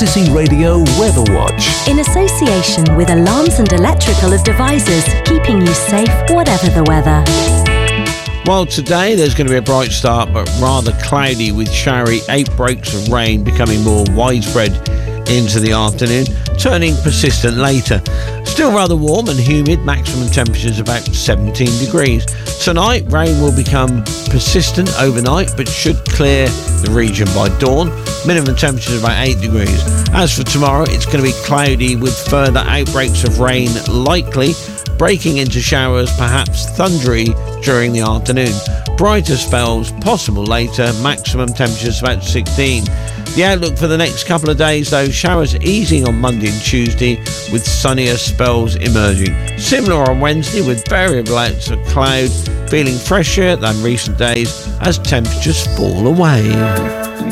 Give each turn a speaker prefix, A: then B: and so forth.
A: Active Radio Weather Watch.
B: In association with Alarms and Electrical Devices, keeping you safe whatever the weather.
C: Well, today there's going to be a bright start, but rather cloudy with showery outbreaks of rain becoming more widespread into the afternoon, turning persistent later. Still rather warm and humid, maximum temperatures about 17 degrees. Tonight, rain will become persistent overnight, but should clear the region by dawn. Minimum temperatures about 8 degrees. As for tomorrow, it's going to be cloudy with further outbreaks of rain likely, breaking into showers, perhaps thundery during the afternoon. Brighter spells possible later, maximum temperatures about 16. The outlook for the next couple of days, though, showers easing on Monday and Tuesday with sunnier spells emerging. Similar on Wednesday with variable amounts of cloud, feeling fresher than recent days as temperatures fall away.